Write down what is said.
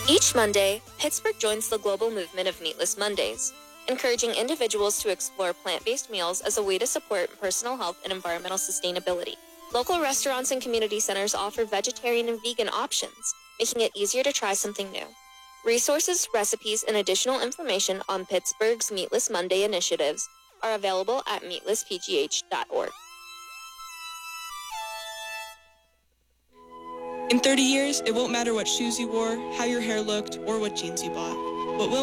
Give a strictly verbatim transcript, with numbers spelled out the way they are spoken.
Each Monday, Pittsburgh joins the global movement of Meatless Mondays, encouraging individuals to explore plant-based meals as a way to support personal health and environmental sustainability. Local restaurants and community centers offer vegetarian and vegan options, making it easier to try something new. Resources, recipes, and additional information on Pittsburgh's Meatless Monday initiatives are available at meatless p g h dot org. In thirty years, it won't matter what shoes you wore, how your hair looked, or what jeans you bought.